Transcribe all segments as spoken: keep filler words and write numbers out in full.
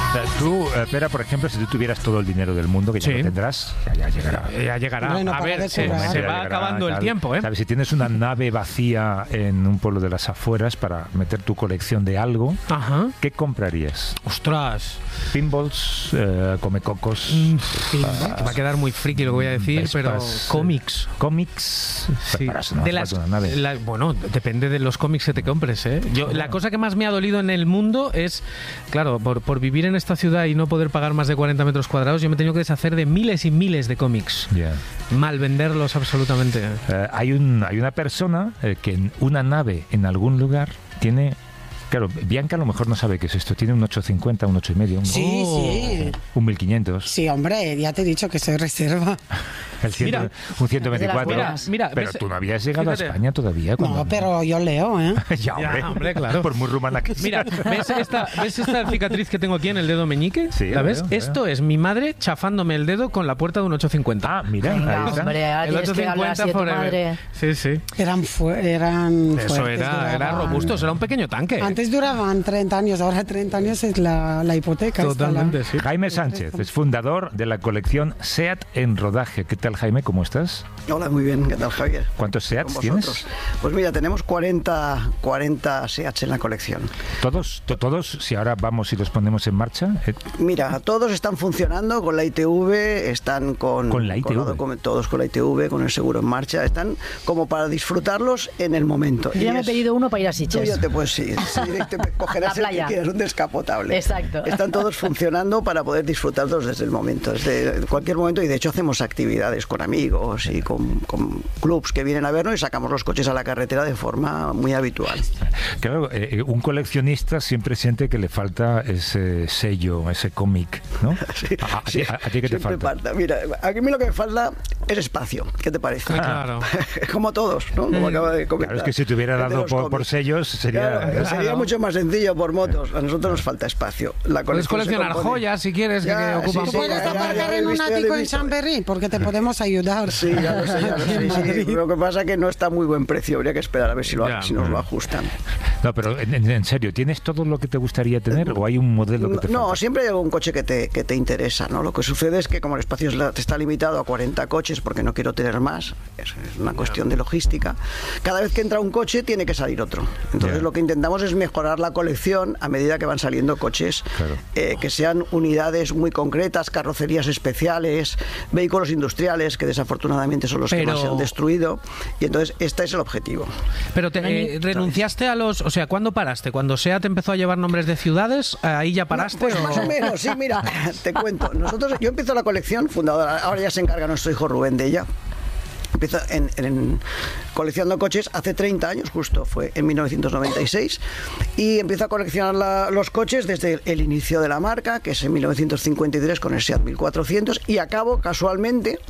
Tú, Pera, por ejemplo, si tú tuvieras todo el dinero del mundo, que ya Sí. lo tendrás, ya, ya llegará. Ya llegará. Bueno, a para ver, se, decorar. se Ya va llegará, acabando el tal. tiempo, ¿eh? ¿Sabes? Si tienes una nave vacía en un pueblo de las afueras para meter tu colección de algo, Ajá. ¿qué comprarías? Ostras. Pinballs, eh, comecocos, Mm, que va a quedar muy friki lo que voy a decir, Vespas, pero eh, cómics. cómics. Sí. Para eso no De hace las- falta una nave. la- bueno, depende de los cómics que te compres, ¿eh? Yo, la cosa que más me ha dolido en el mundo es, claro, por, por vivir en esta ciudad y no poder pagar más de cuarenta metros cuadrados, yo me he tenido que deshacer de miles y miles de cómics. Ya. Mal venderlos absolutamente. Eh, hay, un, hay una persona eh, que en una nave en algún lugar tiene... Claro, Bianca a lo mejor no sabe qué es esto. Tiene un ochocientos cincuenta, un ocho y medio, un, Sí, sí. un mil quinientos. Sí, hombre, ya te he dicho que soy reserva. El cien, Mira. un ciento veinticuatro. Mira, mira, pero ves- tú no habías llegado fíjate. a España todavía. cuando- No, pero yo leo, ¿eh? ya, hombre, Ya, hombre, claro. Por muy rumana que Mira, ¿ves esta, ¿ves esta cicatriz que tengo aquí en el dedo meñique? Sí, ¿La la ves? veo, la Esto es mi madre chafándome el dedo con la puerta de un ochocientos cincuenta. Ah, mira, Venga, ahí está. hombre, ahora El tienes que hablar así de tu forever. madre. Sí, sí. Eran, fu- eran Eso fuertes, era, era duraban- robusto, era un pequeño tanque. Antes duraban treinta años, ahora treinta años es la, la hipoteca. esta, Totalmente, la- sí. Jaime Sánchez es fundador de la colección SEAT en rodaje. ¿Qué tal, Jaime? ¿Cómo estás? Hola, muy bien. ¿Qué tal, Javier? ¿Cuántos Con SEATs vosotros. tienes? Pues mira, tenemos cuarenta, cuarenta SEATs en la colección. ¿Todos? to- ¿Todos? Si ahora vamos y los ponemos en marcha. eh, Mira, todos están funcionando con la I T V, están con... ¿Con la I T V? docu- todos con la I T V, con el seguro en marcha. Están como para disfrutarlos en el momento. Yo Y ya me he es- pedido uno para ir a Tú Sitges. ya te puedes ir. Sí, te cogerás La el que playa. quieras, un descapotable. Exacto. Están todos funcionando para poder disfrutarlos desde el momento, desde cualquier momento. Y de hecho hacemos actividades con amigos y con, con clubs que vienen a vernos y sacamos los coches a la carretera de forma muy habitual. Claro, eh, un coleccionista siempre siente que le falta ese sello, ese cómic, ¿no? Sí, ¿A, a, sí, ti- a- a ti qué te siempre falta? Mira, a mí lo que me falta es espacio. ¿Qué te parece? Ah, claro. Como todos, ¿no? Como acaba de comentar. Claro, es que si te hubiera De dado los por, por cómics. sellos sería... Claro, Claro. sería mucho más sencillo por motos. A nosotros nos falta espacio. La Puedes colección se coleccionar compone- joyas si quieres, que- Ya, que ocupan sí, Tú sí, puedes ya, ya, aparcar ya lo he en un visto, ya lo he ático en visto. Chamberí porque te podemos ayudar. Sí, ya lo sé, ya lo sé. En sí. Madrid. Lo que pasa es que no está muy buen precio. Habría que esperar a ver si, lo, Ya. si nos lo ajustan. No, pero en, en- en serio, ¿tienes todo lo que te gustaría tener o hay un modelo que te No, falta? siempre hay algún coche que te, que te interesa, ¿no? Lo que sucede es que como el espacio es la- está limitado a cuarenta coches porque no quiero tener más, es, es una cuestión de logística, cada vez que entra un coche tiene que salir otro. Entonces Ya. lo que intentamos es mejorar la colección a medida que van saliendo coches, Claro. eh, que sean unidades muy concretas, carrocerías especiales, vehículos industriales que desafortunadamente son los que Pero- más se han destruido. Y entonces este es el objetivo. Pero te, eh, renunciaste a los... O sea, ¿cuándo paraste? ¿Cuando SEAT empezó a llevar nombres de ciudades? ¿Ahí ya paraste? Pues o- más o menos, sí, mira, te cuento. Nosotros, yo empiezo la colección fundadora, ahora ya se encarga nuestro hijo Rubén de ella. Empiezo en, en- coleccionando coches hace treinta años, justo fue en mil novecientos noventa y seis, y empiezo a coleccionar la- los coches desde el, el inicio de la marca, que es en mil novecientos cincuenta y tres con el SEAT mil cuatrocientos, y acabo casualmente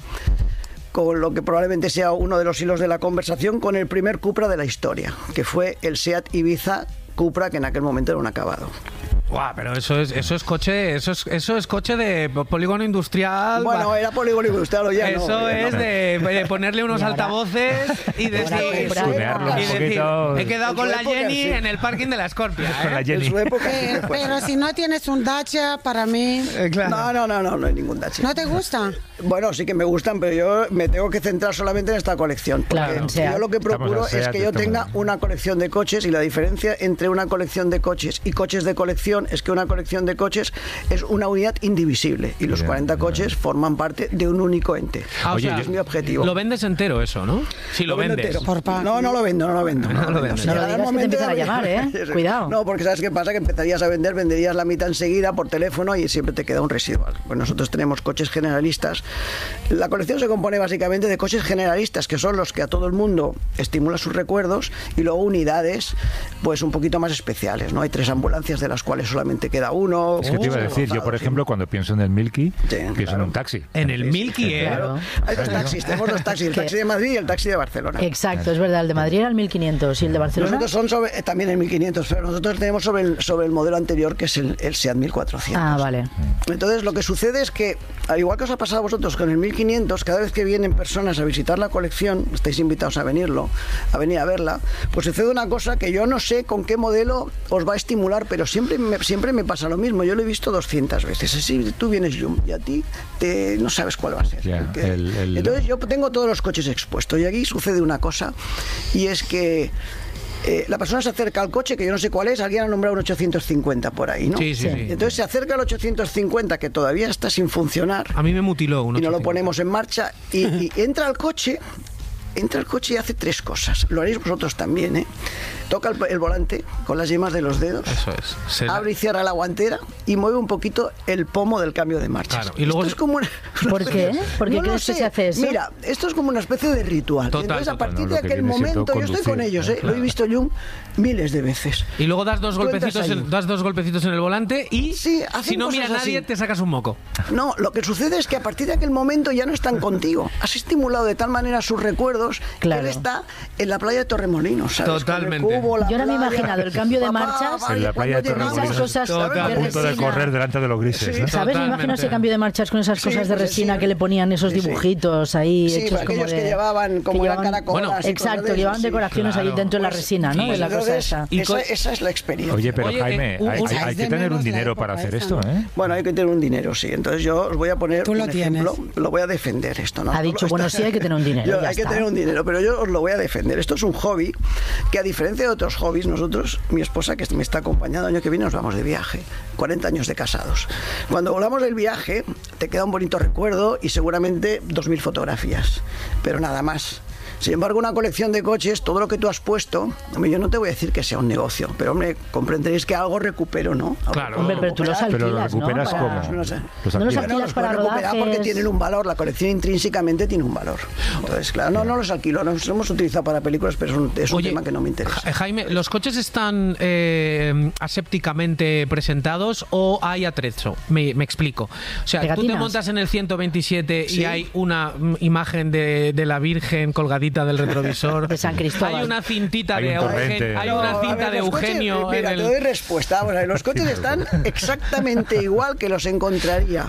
con lo que probablemente sea uno de los hilos de la conversación, con el primer Cupra de la historia, que fue el SEAT Ibiza Cupra, que en aquel momento era un acabado. Guau, pero eso es, eso es coche, eso es, eso es coche de polígono industrial. Bueno, va. era polígono industrial o ya no. Eso ya es no. de, de ponerle unos Y ahora- altavoces y decir, Ahora tunearlo un y decir, poquito. he quedado En con su la época, Jenny sí. en el parking de la Scorpia. Con la ¿eh? Jenny. En su época. sí Eh, que fue pero así. si no tienes un Dacia, para mí, Eh, claro. No, no, no, no, no hay ningún Dacia. ¿no te gusta? Bueno, sí que me gustan, pero yo me tengo que centrar solamente en esta colección. Porque Claro, en SEAT. yo lo que Estamos procuro en es SEAT, que yo estamos tenga en- una colección de coches, y la diferencia entre una colección de coches y coches de colección es que una colección de coches es una unidad indivisible y los Ya, cuarenta ya. coches forman parte de un único ente. Ah, o Oye, sea, es mi objetivo. Lo vendes entero eso, ¿no? Si lo, vendo vendes. entero. Por pa- No, no lo vendo, no lo vendo. No lo vendo. vendes. Si No lo llegara el digas que te momento empiezan a de- llamar, ¿eh? Cuidado. No, porque ¿sabes qué pasa? Que empezarías a vender, venderías la mitad enseguida por teléfono y siempre te queda un residual. Pues nosotros tenemos coches generalistas. La colección se compone básicamente de coches generalistas, que son los que a todo el mundo estimula sus recuerdos, y luego unidades pues un poquito más especiales, ¿no? Hay tres ambulancias de las cuales solamente queda uno. Es que te iba a decir, yo por ejemplo, cuando pienso en el Milky, Sí, pienso en claro. un taxi. En el Milky, ¿eh? Claro. Hay dos taxis, tenemos dos taxis, el taxi de Madrid y el taxi de Barcelona. Exacto, es verdad. El de Madrid era el mil quinientos y el de Barcelona. Nosotros son sobre, eh, también el mil quinientos, pero nosotros tenemos sobre el, sobre el modelo anterior, que es el, el SEAT mil cuatrocientos. Ah, vale. Entonces lo que sucede es que, al igual que os ha pasado a vosotros con el mil quinientos, cada vez que vienen personas a visitar la colección, estáis invitados a venirlo, a venir a verla, pues sucede una cosa que yo no sé con qué modelo os va a estimular, pero siempre me, siempre me pasa lo mismo. Yo lo he visto doscientas veces. Así tú vienes Jum y a ti te, no sabes cuál va a ser. Yeah, que, el, el... Entonces yo tengo todos los coches expuestos y aquí sucede una cosa y es que Eh, la persona se acerca al coche, que yo no sé cuál es, alguien ha nombrado un ochocientos cincuenta por ahí, ¿no? Sí, sí, sí. Entonces se acerca al ochocientos cincuenta, que todavía está sin funcionar. A mí me mutiló un Y no lo ochocientos cincuenta. ponemos en marcha y, y entra al coche, entra al coche y hace tres cosas. Lo haréis vosotros también, ¿eh? Toca el, el volante con las yemas de los dedos. Eso es. Se la- Abre y cierra la guantera y mueve un poquito el pomo del cambio de marchas. Claro, y luego esto se- es como una... ¿Por qué? ¿Por qué No lo crees que sé. se hace eso? Mira, esto es como una especie de ritual. Total, Entonces, a total. partir No, lo de que aquel viene siendo momento, yo estoy con conducir, ellos, ¿eh? claro. Lo he visto yo miles de veces. Y luego das dos Tú entras golpecitos, ahí. en, das dos golpecitos en el volante y Sí, hacen si no mira a cosas nadie así. te sacas un moco. No, lo que sucede es que a partir de aquel momento ya no están contigo. Has estimulado de tal manera sus recuerdos Claro. que él está en la playa de Torremolinos, ¿sabes? Totalmente. Con el cubo, la Yo ahora me he playa. imaginado el cambio de Papá, marchas vaya, En la playa de cuando llegamos- Torremolinos. Esas cosas Total. A de punto de resina. correr delante de los grises, Sí. ¿no? ¿Sabes? Me Totalmente. imagino ese cambio de marchas con esas Sí, cosas de pues resina sí. que le ponían esos Sí, sí. dibujitos ahí Sí, hechos como aquellos de... que llevaban como que eran llevaban- caracolas. Bueno, y cosas Exacto, de que llevaban esas, sí. decoraciones ahí Claro. dentro de la Pues, resina, ¿no? y De la cosa Entonces, esa. Y esa, co- esa es la experiencia. Oye, pero Oye, Jaime, eh, un- hay, un- hay- hay Echáis que de tener un menos la dinero para época hacer esa, esto, ¿no? ¿eh? Bueno, hay que tener un dinero, sí. Entonces yo os voy a poner Tú lo un ejemplo. tienes. Lo voy a defender esto, ¿no? Ha dicho, bueno, sí, hay que tener un dinero, Yo- ya hay que está. tener un dinero, pero yo os lo voy a defender. Esto es un hobby que, a diferencia de otros hobbies, nosotros, mi esposa que me está acompañando el año que viene, nos vamos de viaje. cuarenta años de casados. Cuando volamos del viaje, te queda un bonito recuerdo y seguramente dos mil fotografías. Pero nada más. Sin embargo, una colección de coches, todo lo que tú has puesto, hombre, yo no te voy a decir que sea un negocio, pero hombre, comprenderéis que algo recupero, ¿no? Algo Claro. Hombre, pero tú los recuperar. Pero lo alquilas, ¿no? recuperas Para- como. No sé. Los No los alquilas. alquilas los para puedes recuperar porque rodajes. tienen un valor, la colección intrínsecamente tiene un valor. Entonces, claro, no, no los alquilo, los hemos utilizado para películas, pero es un, es un Oye, tema que no me interesa. Ja- Jaime, ¿los coches están eh, asépticamente presentados o hay atrezo? Me, me explico. O sea, tú te Pegatinas. montas en el ciento veintisiete y Sí. hay una mm, imagen de, de la Virgen colgadita del retrovisor. De San Cristóbal. Hay una cintita Hay de un Eugenio. torrente. Hay No, una a cinta ver, de los coches, Eugenio mira, en te el. doy respuesta. Vamos a ver, los coches están exactamente igual que los encontraría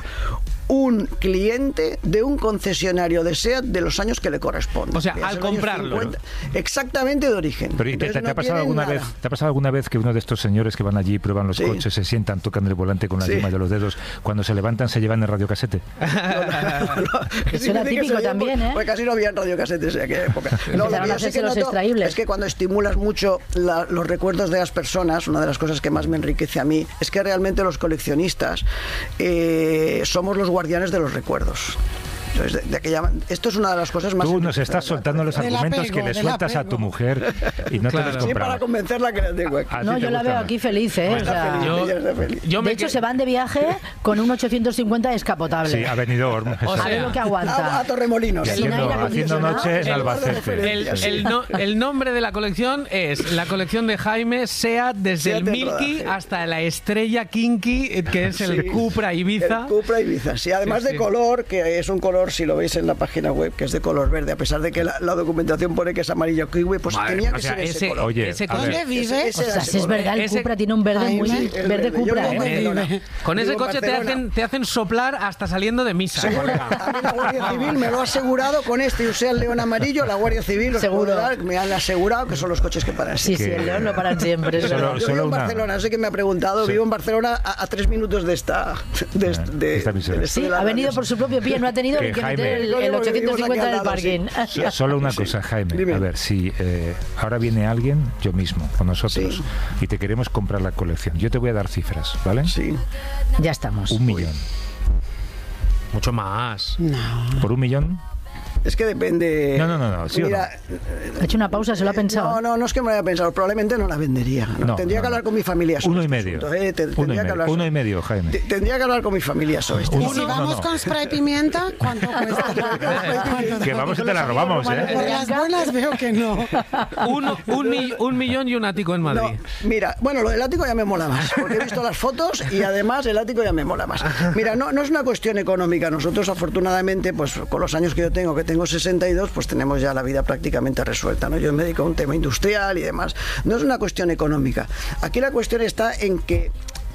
un cliente de un concesionario de SEAT de los años que le corresponden. O sea, que es al el año comprarlo. cincuenta. Exactamente de origen. Pero ¿y te, Entonces, te- te no ha pasado tienen alguna nada. vez, te ha pasado alguna vez que uno de estos señores que van allí, prueban los Sí. coches, se sientan, tocan el volante con las Sí. yemas de los dedos, cuando se levantan se llevan el radiocasete? Eso era Dice que típico se también, pues, ¿eh? Pues casi no había radiocasetes en aquella época. No, lo Empezaron que a yo sí hacerse que los noto extraíbles. es que cuando estimulas mucho la- los recuerdos de las personas, una de las cosas que más me enriquece a mí es que realmente los coleccionistas eh, somos los guardianes de los recuerdos. Entonces, de, de aquella, esto es una de las cosas más... Tú nos estás soltando los Del argumentos apego, que le del sueltas a tu apego. mujer y no Claro. te los Sí, para compramos. convencerla que la tengo aquí. A ti No, te yo la gusta veo más. aquí feliz, ¿eh? O Está sea, feliz, yo- ella está feliz. yo de me hecho, que- se van de viaje con un ochocientos cincuenta descapotable. Sí, a Benidorm. eso. O a ver sea, lo que A, a aguanta. Torremolinos. Y Sin haciendo, aire haciendo acondicionado. noche en El- Albacete. El, Sí. el no- el nombre de la colección es la colección de Jaime SEAT desde SEAT el en Milky rodaje. hasta la estrella Kinky, eh, que es el Sí. Cupra Ibiza. El Cupra Ibiza, sí, además Sí, sí. de color, que es un color, si lo veis en la página web, que es de color verde, a pesar de que la, la documentación pone que es amarillo kiwi, pues Madre, tenía o que sea, ser ese, ese- color. Oye, ese a coche- ver. ¿Dónde vive? Ese- ese O sea, era si ese es color. verdad, el Ese- Cupra tiene un verde Ay, muy sí, el verde verde. Yo Cupra, vivo en ¿eh? Barcelona. Vive. Con ese Vivo en coche te Barcelona. hacen, te hacen soplar hasta saliendo de misa. Seguro. A mí la Guardia Civil me lo ha asegurado con este, usé el león amarillo, la Guardia Civil os Seguro. puedo dar, me han asegurado que son los coches que paran. Sí, sí, Que- el león lo paran siempre. es Solo- verdad. Yo solo vivo en una- Barcelona, sé que me ha preguntado, vivo en Barcelona a, a tres minutos de esta... De, Ah, de, esta emisora. de esto Sí, de la ha venido radio. por su propio pie, no ha tenido Que ni que Jaime- meter el, No, el porque ochocientos cincuenta en el vivimos aquí al parking. lado, Solo una Sí. cosa, Jaime. Dime. A ver, si eh, ahora viene alguien, yo mismo, o nosotros, Sí. y te queremos comprar la colección, yo te voy a dar cifras, ¿vale? Sí. Ya estamos. Un millón. Mucho más. No. ¿Por un millón? Es que depende... No, no, no, no, ¿sí o Mira, Ha hecho una pausa, se lo ha pensado. No, no, no es que me lo haya pensado, probablemente no la vendería. No, No, tendría no, que hablar no. con mi familia sobre Uno y este medio. asunto, eh, te- Uno y tendría que medio, hablar uno sobre- y medio, Jaime. te- Tendría que hablar con mi familia sobre este Y Uno- si no, vamos no. con spray pimienta, ¿cuánto cuesta? Que vamos y te la robamos, Por ¿eh? las buenas veo que no. Uno- un, mi- un millón y un ático en No, Madrid. mira, bueno, lo del ático ya me mola más, porque he visto las fotos y además el ático ya me mola más. Mira, no, no es una cuestión económica. Nosotros, afortunadamente, pues con los años que yo tengo, que tengo sesenta y dos, pues tenemos ya la vida prácticamente resuelta, ¿no? Yo me dedico a un tema industrial y demás. No es una cuestión económica. Aquí la cuestión está en que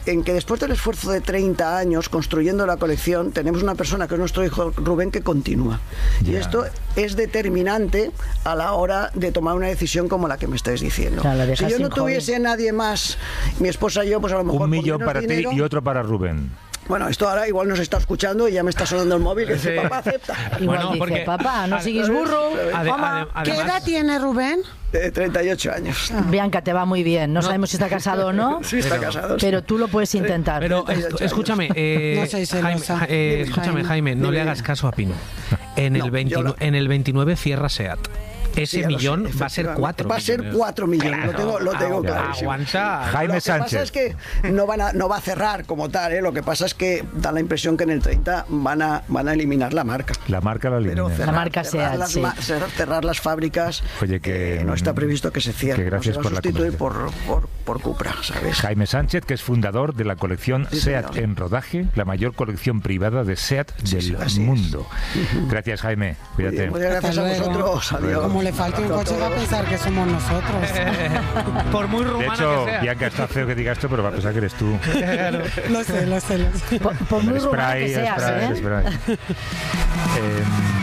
en que después del esfuerzo de treinta años construyendo la colección, tenemos una persona que es nuestro hijo Rubén que continúa. Yeah. Y esto es determinante a la hora de tomar una decisión como la que me estáis diciendo. Claro, si yo no tuviese joven. nadie más, mi esposa y yo, pues a lo mejor... Un millón para dinero, ti y otro para Rubén. Bueno, esto ahora igual nos está escuchando y ya me está sonando el móvil, que dice, sí. papá, acepta. Igual bueno, dice, porque, papá, no sigues burro. Ade Ade ¿Qué edad tiene Rubén? De treinta y ocho años. Ah. Bianca, te va muy bien. No, no sabemos si está casado o no. Sí, está pero, casado. Pero tú lo puedes intentar. Pero escúchame, eh, no soy Jaime, eh, escúchame, Jaime, no le hagas caso a Pino. En el, no, veintinueve, no. en el veintinueve cierra SEAT. Ese sí, millón sé, va a ser cuatro Va a ser cuatro millones, claro, lo tengo, lo tengo claro. Aguanta. Jaime lo que Sánchez. pasa es que no, van a, no va a cerrar como tal, ¿eh? Lo que pasa es que da la impresión que en el treinta van a, van a eliminar la marca. La marca la eliminan. Cerrar, la marca cerrar, SEAT, las, sí. cerrar las fábricas. Oye, que eh, no está previsto que se cierre. Que gracias no se va por a sustituir por, por, por Cupra, ¿sabes? Jaime Sánchez, que es fundador de la colección sí, SEAT señor. en rodaje, la mayor colección privada de SEAT sí, del sí, mundo. Uh-huh. Gracias, Jaime. Cuídate. Bien, muchas gracias a vosotros. Adiós. Como le falte un coche va a pensar que somos nosotros. Por muy rumana de hecho, que sea. Bianca, está feo que diga esto, pero va a pensar que eres tú. Claro. Lo sé, lo sé, lo sé. Por, por muy rumana que seas, spray, ¿eh? Spray. eh,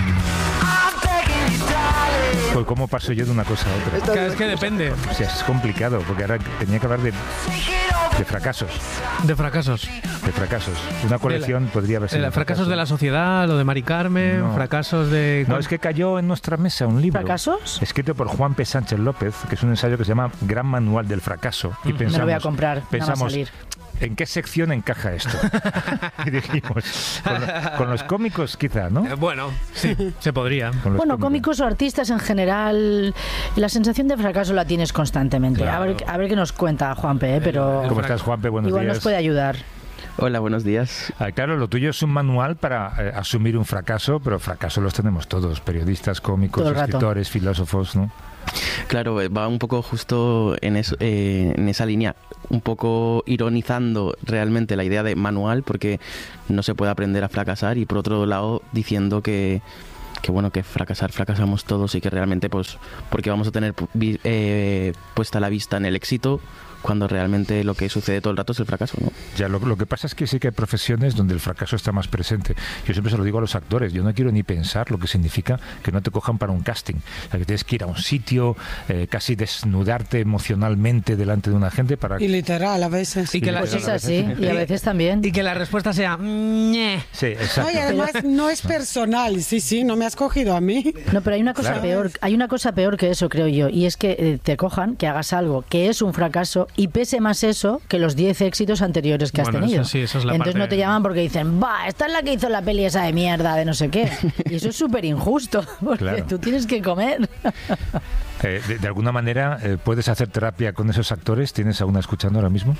Pues cómo paso yo de una cosa a otra. Claro, es que depende. O sea, es complicado, porque ahora tenía que hablar de, de fracasos. De fracasos. De fracasos. Una colección la, podría haber sido. De la, fracasos fracaso. de la sociedad, lo de Mari Carmen, no. fracasos de... No, es que cayó en nuestra mesa un libro. ¿Fracasos? Escrito por Juan P. Sánchez López, que es un ensayo que se llama Gran Manual del Fracaso. Y pensamos, me lo voy a comprar, pensamos, no va a salir. ¿En qué sección encaja esto? Y dijimos, con, lo, con los cómicos quizá, ¿no? Eh, bueno, sí, se podría. Bueno, cómicos. cómicos o artistas en general, la sensación de fracaso la tienes constantemente. Claro. A ver, a ver qué nos cuenta Juanpe, ¿eh? Pero ¿cómo estás, Juanpe? Buenos igual días. nos puede ayudar. Hola, buenos días. Ah, claro, lo tuyo es un manual para eh, asumir un fracaso, pero fracaso los tenemos todos, periodistas, cómicos, escritores, filósofos, ¿no? Claro, va un poco justo en, eso, eh, en esa línea, un poco ironizando realmente la idea de manual, porque no se puede aprender a fracasar, y por otro lado diciendo que, que bueno, que fracasar, fracasamos todos, y que realmente pues porque vamos a tener eh, puesta la vista en el éxito, cuando realmente lo que sucede todo el rato es el fracaso, ¿no? Ya, lo, lo que pasa es que sí que hay profesiones donde el fracaso está más presente. Yo siempre se lo digo a los actores, yo no quiero ni pensar lo que significa que no te cojan para un casting. O sea, que tienes que ir a un sitio, eh, casi desnudarte emocionalmente delante de una gente para... Y literal, a veces. Y que la, pues es así, y a veces también. Y que la respuesta sea... Ñe. Sí, exacto. No, y además no es personal, sí, sí, no me has cogido a mí. No, pero hay una cosa claro. peor, hay una cosa peor que eso, creo yo, y es que eh, te cojan, que hagas algo que es un fracaso, y pese más eso que los diez éxitos anteriores que bueno, has tenido. Eso sí, eso es la Entonces parte... no te llaman porque dicen, va, esta es la que hizo la peli esa de mierda de no sé qué. Y eso es súper injusto, porque claro. tú tienes que comer. Eh, de, de alguna manera, eh, ¿puedes hacer terapia con esos actores? ¿Tienes a una escuchando ahora mismo?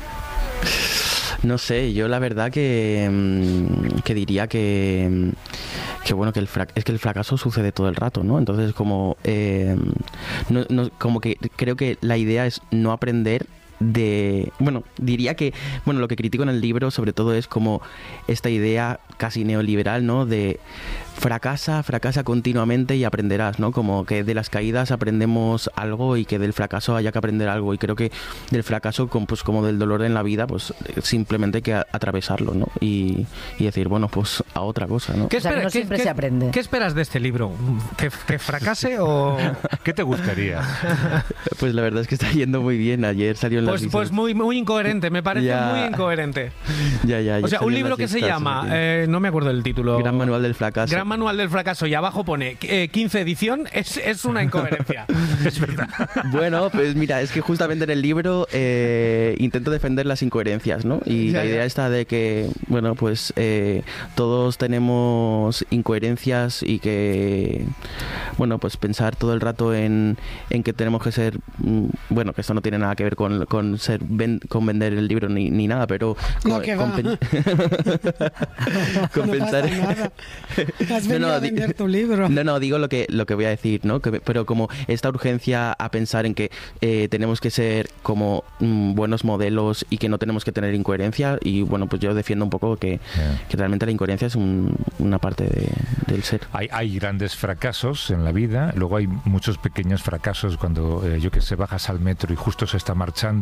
No sé, yo la verdad que, que diría que, que bueno, que el frac- es que el fracaso sucede todo el rato, ¿no? Entonces como, eh, no, no, como que creo que la idea es no aprender de... Bueno, diría que... Bueno, lo que critico en el libro sobre todo es como esta idea casi neoliberal, ¿no? De fracasa, fracasa continuamente y aprenderás, ¿no? Como que de las caídas aprendemos algo y que del fracaso haya que aprender algo. Y creo que del fracaso, pues como del dolor en la vida, pues simplemente hay que atravesarlo, ¿no? Y, y decir, bueno, pues a otra cosa, ¿no? ¿Qué, o sea, espera, que no ¿qué, siempre qué, se aprende. ¿Qué esperas de este libro? ¿Que, que fracase o...? ¿Qué te gustaría? Pues la verdad es que está yendo muy bien. Ayer salió en las Pues, listas. pues muy, muy incoherente, me parece ya. muy incoherente. Ya, ya, ya. O sea, un libro que se llama, eh, no me acuerdo del título. Gran Manual del Fracaso. Gran Manual del Fracaso, y abajo pone eh, quince edición, es, es una incoherencia. Es verdad. Bueno, pues mira, es que justamente en el libro eh, intento defender las incoherencias, ¿no? Y ya, la idea ya. está de que, bueno, pues eh, todos tenemos incoherencias y que, bueno, pues pensar todo el rato en, en que tenemos que ser, bueno, que esto no tiene nada que ver con, con ser ven, con vender el libro ni, ni nada, pero no, con, que con, va. pen, con no pensar pasa nada. Has venido no, no, a vender tu libro. No, no, digo lo que lo que voy a decir, ¿no? Que, pero como esta urgencia a pensar en que eh, tenemos que ser como mm, buenos modelos y que no tenemos que tener incoherencia, y bueno, pues yo defiendo un poco que, yeah. que realmente la incoherencia es un, una parte de, del ser. Hay, hay grandes fracasos en la vida, luego hay muchos pequeños fracasos cuando, eh, yo que sé, bajas al metro y justo se está marchando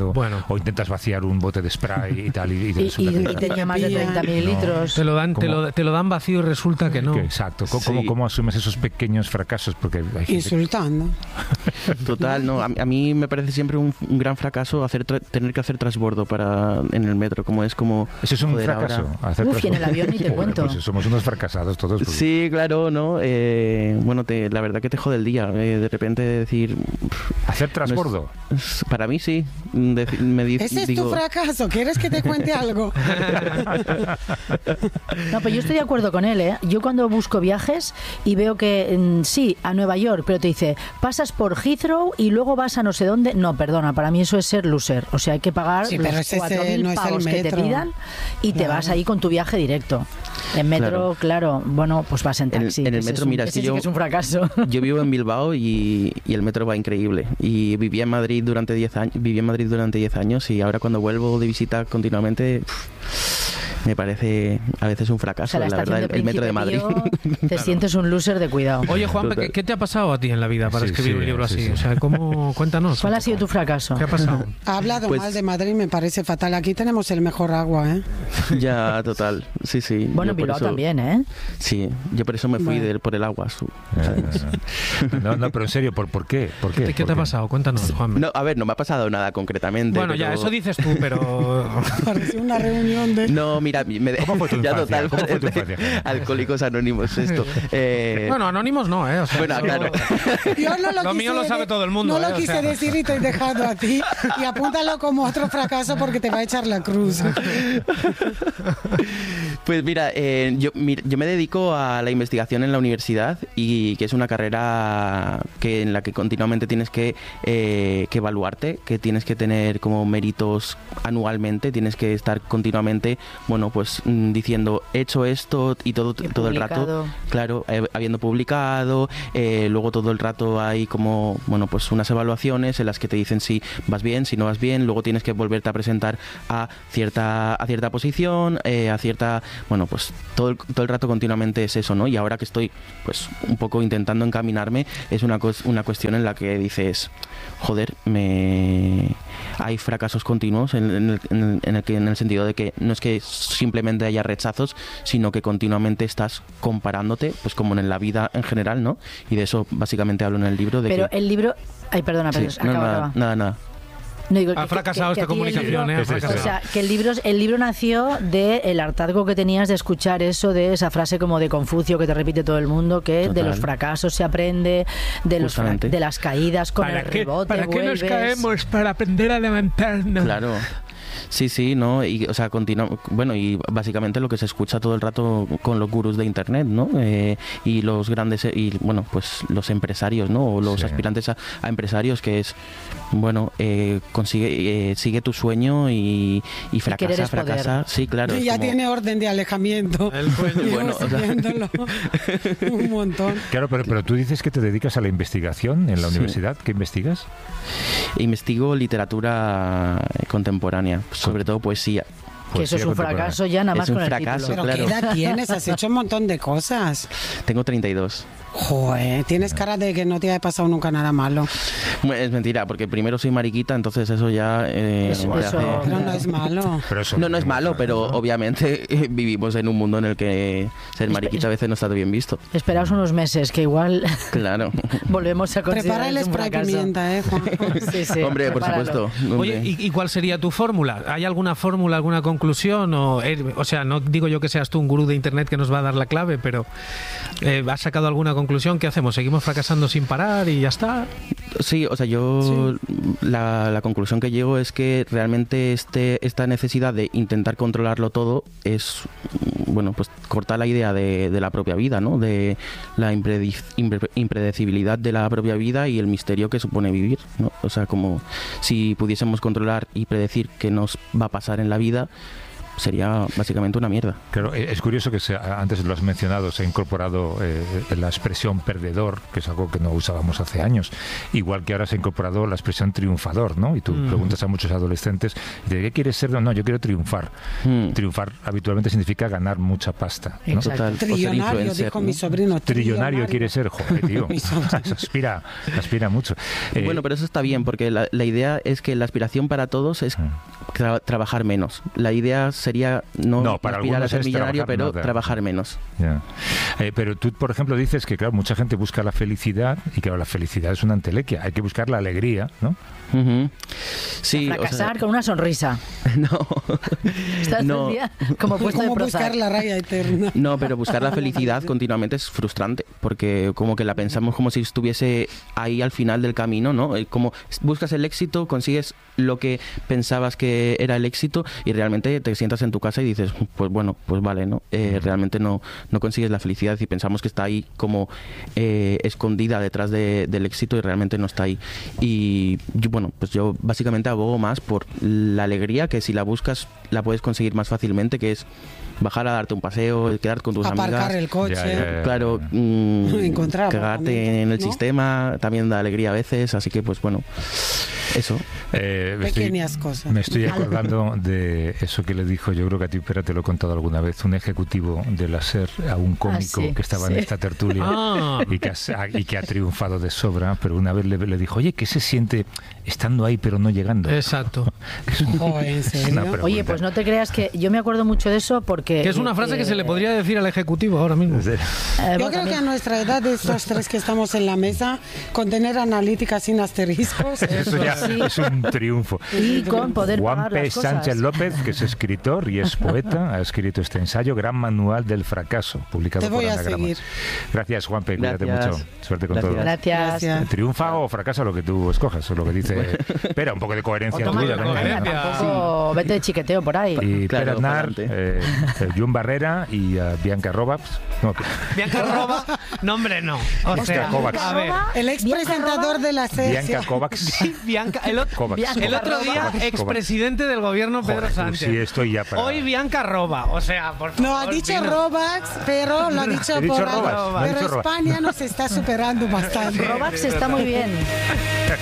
volando, Bueno. o intentas vaciar un bote de spray y tal, y, y te Y, resulta y- que- y tenía más de treinta mililitros. Te lo dan, te ¿Cómo? lo, te lo dan vacío y resulta que no. que- exacto. ¿Cómo, Sí. cómo, cómo asumes esos pequeños fracasos? Porque hay gente Insultando. Total, no. A, a mí me parece siempre un, un gran fracaso hacer tra- tener que hacer transbordo para en el metro, como es como. Eso es un joder, fracaso. ahora- hacer Uf, y en el avión ni te Joder, cuento. pues somos unos fracasados todos. porque- Sí, claro, ¿no? Eh, bueno, te, la verdad que te jode el día. eh, de repente decir. Hacer transbordo. es- Para mí sí. Deci- me di- Ese es digo, tu fracaso. ¿Quieres que te cuente algo? No, pero yo estoy de acuerdo con él, ¿eh? Yo cuando busco viajes y veo que mm, sí, a Nueva York, pero te dice, pasas por Heathrow y luego vas a no sé dónde. No, perdona, para mí eso es ser loser. O sea, hay que pagar Sí, pero los ese es, cuatro eh, mil no es el pavos que te metro. pidan y te Claro. vas ahí con tu viaje directo. En metro, claro, bueno, pues vas en En el- taxi. en el Ese metro, es un- mira, es ese que sí yo- que es un fracaso. Yo vivo en Bilbao y, y el metro va increíble. Y viví en Madrid durante diez años, viví en Madrid durante diez años y ahora cuando vuelvo de visita continuamente pff, me parece a veces un O fracaso, sea, la la estación verdad, de el, el metro de Madrid. Príncipe Pío, te sientes un loser de cuidado. Oye, Juanpa, Total. ¿qué, qué te ha pasado a ti en la vida para Sí, escribir sí, un libro sí, así? sí. O sea, ¿cómo? Cuéntanos. ¿Cuál un ha sido poco. tu fracaso? ¿Qué ha pasado? Ha hablado Pues- mal de Madrid, me parece fatal. Aquí tenemos el mejor agua, ¿eh? Ya, total. Sí, sí. Bueno, Yo en por Bilbao eso- también, ¿eh? Sí, yo por eso me fui Bueno. del- por el agua. su- Eh, no, no, pero en serio, ¿por, por qué? ¿Por qué? ¿Qué, qué ¿Por te ha qué? pasado? Cuéntanos, Juanma. No, a ver, no me ha pasado nada concretamente. bueno, ya, pero- eso dices tú, pero... Parece una reunión de... No, mira, me ¿Cómo fue tu ya infancia? total, ¿Cómo fue tu infancia? Alcohólicos Anónimos, esto. Eh, Bueno, anónimos no, ¿eh? O sea, bueno, eso- claro. Yo no lo, Lo quise mío lo sabe de- todo el mundo, No lo ¿eh? O quise sea. decir y te he dejado a ti. Y apúntalo como otro fracaso porque te va a echar la cruz. Pues mira, eh, yo, mi- yo me dedico a la investigación en la universidad y que es una carrera que en la que continuamente tienes que, eh, que evaluarte, que tienes que tener como méritos anualmente, tienes que estar continuamente, bueno, pues mm, diciendo he hecho esto y todo, Y todo el rato, publicado. claro, eh, habiendo publicado, eh, luego todo el rato hay como, bueno, pues unas evaluaciones en las que te dicen si vas bien, si no vas bien, luego tienes que volverte a presentar a cierta, a cierta posición, eh, a cierta, bueno, pues todo el, todo el rato continuamente es eso, ¿no? Y ahora que estoy, pues, un poco intentando encaminarme, es una, cos- una cuestión en la que dices, joder, me... hay fracasos continuos en, en el, en, el, en el que, en el sentido de que no es que simplemente haya rechazos, sino que continuamente estás comparándote, pues como en la vida en general, ¿no? Y de eso básicamente hablo en el libro. De Pero que, el libro... Ay, perdona, sí, perdona. no, acaba, nada, acaba. nada, nada. No, digo, Ha que- fracasado que- que esta a ti el comunicación, libro- ¿eh? Ha Es esto. O fracasado. sea, que el libro, el libro nació del hartazgo que tenías de escuchar eso, de esa frase como de Confucio que te repite todo el mundo, que Total. de los fracasos se aprende, de, los fra- Justamente. de las caídas con ¿Para el qué, rebote, ¿para qué nos vuelves. caemos? Para aprender a levantarnos. Claro. Sí, sí, ¿no? Y, o sea, continua, bueno, y básicamente lo que se escucha todo el rato con los gurús de Internet, ¿no? Eh, y los grandes, y bueno, pues los empresarios, ¿no? O los Sí. aspirantes a, a empresarios, que es, bueno, eh, consigue, eh, sigue tu sueño y, y fracasa, querer es fracasa. poder. Sí, claro. Y es ya como- tiene orden de alejamiento. El sueño. Llevo Bueno, o sea- siguiéndolo un montón. Claro, pero, pero tú dices que te dedicas a la investigación en la Sí. universidad. ¿Qué investigas? Investigo literatura contemporánea, sobre todo poesía. Que eso es un contemporánea. fracaso ya nada Es más un con el fracaso. título. Pero claro. ¿qué edad tienes? Has hecho un montón de cosas. Tengo treinta y dos. Joder, tienes cara de que no te haya pasado nunca nada malo. Bueno, es mentira, porque primero soy mariquita, entonces eso ya... eh, Eso- te eso- hace- Pero no es malo. Pero eso No, no es malo, ¿no? pero obviamente eh, vivimos en un mundo en el que ser mariquita a veces no está bien visto. Esperaos unos meses, que igual Claro. volvemos a considerar Prepara el es un spray fracaso. pimienta, ¿eh, Juan? Sí, sí, Hombre, por prepáralo. supuesto. Oye, Hombre. ¿y, y cuál sería tu fórmula? ¿Hay alguna fórmula, alguna conclusión? O, eh, o sea, no digo yo que seas tú un gurú de Internet que nos va a dar la clave, pero eh, ¿has sacado alguna conclusión? ¿Qué hacemos? ¿Seguimos fracasando sin parar y ya está? Sí, o sea, yo la, la conclusión que llego es que realmente este, esta necesidad de intentar controlarlo todo es, bueno, pues corta la idea de, de la propia vida, ¿no? De la impredi- impre- impredecibilidad de la propia vida y el misterio que supone vivir, ¿no? O sea, como si pudiésemos controlar y predecir qué nos va a pasar en la vida, sería básicamente una mierda. Claro, es curioso que se, antes lo has mencionado, se ha incorporado eh, la expresión perdedor, que es algo que no usábamos hace años, igual que ahora se ha incorporado la expresión triunfador, ¿no? Y tú mm. preguntas a muchos adolescentes, ¿qué quieres ser? No, no, yo quiero triunfar. Mm. Triunfar habitualmente significa ganar mucha pasta, ¿no? Total. Trillonario, dijo ¿no? mi sobrino. Trillonario, trillonario quiere ser, joder, tío. aspira, aspira mucho. Eh, bueno, pero eso está bien, porque la, la idea es que la aspiración para todos es tra trabajar menos. La idea sería no, no para aspirar a ser millonario, pero nada. trabajar menos. Yeah. Eh, pero tú, por ejemplo, dices que, claro, mucha gente busca la felicidad y, claro, la felicidad es una entelequia. Hay que buscar la alegría, ¿no? Uh-huh. Sí, fracasar, o sea, con una sonrisa. No. Estás no. el día como puesto como de buscar la raya eterna. No, pero buscar la felicidad continuamente es frustrante, porque como que la pensamos como si estuviese ahí al final del camino, ¿no? Como buscas el éxito, consigues lo que pensabas que era el éxito y realmente te sientas en tu casa y dices, pues bueno, pues vale, ¿no? Eh, realmente no, no consigues la felicidad y pensamos que está ahí como eh, escondida detrás de, del éxito y realmente no está ahí. Y yo, bueno, pues yo básicamente abogo más por la alegría, que si la buscas la puedes conseguir más fácilmente, que es bajar a darte un paseo, quedarte con tus aparcar amigas. Aparcar el coche. Ya, ya, ya. Claro, mmm, cagarte en el ¿no? sistema también da alegría a veces, así que pues bueno, eso. Eh, Pequeñas estoy, cosas. Me estoy acordando de eso que le dijo, yo creo que a ti, pero te lo he contado alguna vez, un ejecutivo de la SER a un cómico ah, sí, que estaba sí. en esta tertulia ah. y, que ha, y que ha triunfado de sobra, pero una vez le, le dijo, oye, ¿qué se siente estando ahí pero no llegando? Exacto. Oh, ¿en serio? Oye, pues no te creas que yo me acuerdo mucho de eso porque... Que es una frase eh, que se le podría decir al ejecutivo ahora mismo. Eh, yo creo que a nuestra edad, de estos tres que estamos en la mesa, con tener analítica sin asteriscos... Eso ya sí. es un triunfo. Y con poder pagar Juanpe las cosas. Sánchez López, que es escritor y es poeta, ha escrito este ensayo, Gran Manual del Fracaso, publicado Te voy por a Anagrama. seguir. Gracias, Juanpe, cuídate Gracias. mucho. Suerte con Gracias. todo. Gracias. Gracias. Triunfa o fracasa, lo que tú escojas, o lo que dice... Espera, un poco de coherencia Toma, tuya también. Tampoco sí. Vete de chiqueteo por ahí. Y claro, Pere Aznar, eh, Jun Barrera y uh, Bianca Robaps. No, Bianca Roba, no hombre, no. O Bianca sea, Kovacs. a ver. El expresentador de la serie. Bianca Kovacs. Sí, Bianca, el, otro, Kovacs. Bianca el otro día, Kovacs. expresidente del gobierno Pedro Joder, Sánchez. Sí, estoy ya para... Hoy Bianca Roba, o sea, por favor. No ha dicho Pino. Robax, pero lo ha dicho, He dicho por Robas, algo. no he Pero dicho Robas. España nos está superando bastante. Robax está muy bien.